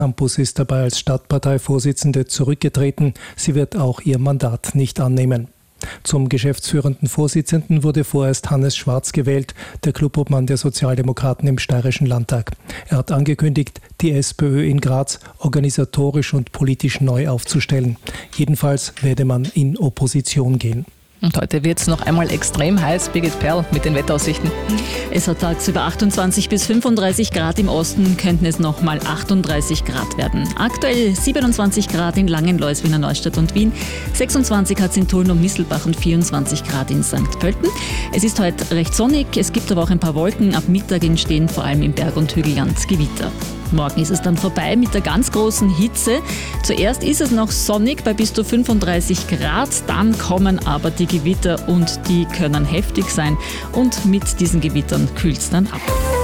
Campus ist dabei als Stadtparteivorsitzende zurückgetreten. Sie wird auch ihr Mandat nicht annehmen. Zum geschäftsführenden Vorsitzenden wurde vorerst Hannes Schwarz gewählt, der Clubobmann der Sozialdemokraten im Steirischen Landtag. Er hat angekündigt, die SPÖ in Graz organisatorisch und politisch neu aufzustellen. Jedenfalls werde man in Opposition gehen. Und heute wird es noch einmal extrem heiß. Birgit Perl mit den Wetteraussichten. Es hat tagsüber 28 bis 35 Grad, im Osten könnten es nochmal 38 Grad werden. Aktuell 27 Grad in Langenlois, Wiener Neustadt und Wien, 26 hat es in Tulln und Misselbach und 24 Grad in St. Pölten. Es ist heute recht sonnig, es gibt aber auch ein paar Wolken. Ab Mittag entstehen vor allem im Berg- und Hügelland Gewitter. Morgen ist es dann vorbei mit der ganz großen Hitze. Zuerst ist es noch sonnig bei bis zu 35 Grad, dann kommen aber die Gewitter und die können heftig sein und mit diesen Gewittern kühlt es dann ab.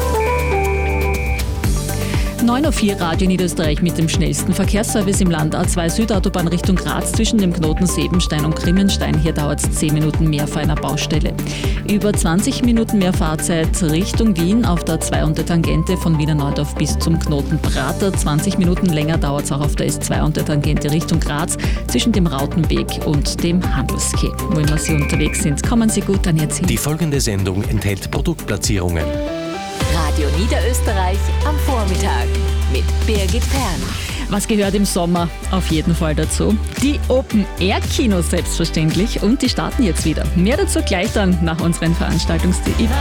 9:04 Uhr Radio Niederösterreich mit dem schnellsten Verkehrsservice im Land. A2 Südautobahn Richtung Graz zwischen dem Knoten Sebenstein und Grimmenstein. Hier dauert es 10 Minuten mehr vor einer Baustelle. Über 20 Minuten mehr Fahrzeit Richtung Wien auf der 2 und der Tangente von Wiener Neudorf bis zum Knoten Prater. 20 Minuten länger dauert es auch auf der S2 und der Tangente Richtung Graz zwischen dem Rautenweg und dem Handelsquai. Wo immer Sie unterwegs sind, kommen Sie gut an Ihr Ziel. Die folgende Sendung enthält Produktplatzierungen. Radio Niederösterreich am Vormittag mit Birgit Perl. Was gehört im Sommer auf jeden Fall dazu? Die Open-Air-Kinos selbstverständlich und die starten jetzt wieder. Mehr dazu gleich dann nach unseren Veranstaltungstipps.